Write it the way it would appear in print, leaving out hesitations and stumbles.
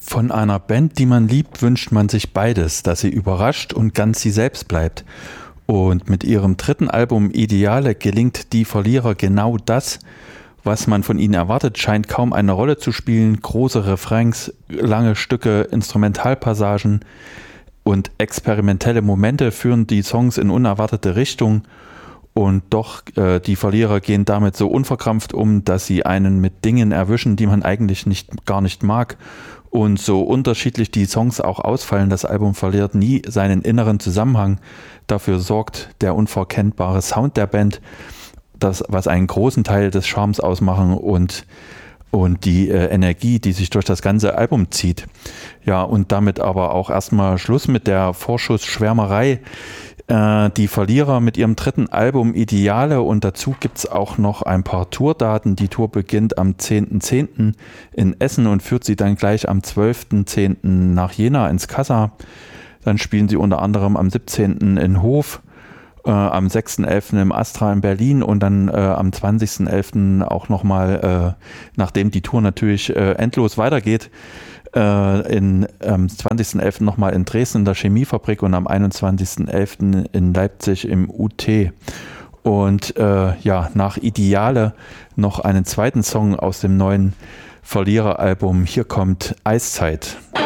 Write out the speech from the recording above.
Von einer Band, die man liebt, wünscht man sich beides, dass sie überrascht und ganz sie selbst bleibt. Und mit ihrem dritten Album Ideale gelingt Die Verlierer genau das, was man von ihnen erwartet, scheint kaum eine Rolle zu spielen. Große Refrains, lange Stücke, Instrumentalpassagen und experimentelle Momente führen die Songs in unerwartete Richtungen. Und doch, die Verlierer gehen damit so unverkrampft um, dass sie einen mit Dingen erwischen, die man eigentlich gar nicht mag. Und so unterschiedlich die Songs auch ausfallen, das Album verliert nie seinen inneren Zusammenhang. Dafür sorgt der unverkennbare Sound der Band, das, was einen großen Teil des Charmes ausmachen und die Energie, die sich durch das ganze Album zieht. Ja, und damit aber auch erstmal Schluss mit der Vorschussschwärmerei. Die Verlierer mit ihrem dritten Album Ideale, und dazu gibt es auch noch ein paar Tourdaten. Die Tour beginnt am 10.10. in Essen und führt sie dann gleich am 12.10. nach Jena ins Kassa. Dann spielen sie unter anderem am 17. in Hof, am 6.11. im Astra in Berlin und dann am 20.11. auch nochmal, nachdem die Tour natürlich endlos weitergeht, am 20.11. nochmal in Dresden in der Chemiefabrik und am 21.11. in Leipzig im UT. Und nach Ideale noch einen zweiten Song aus dem neuen Verliereralbum. Hier kommt Eiszeit.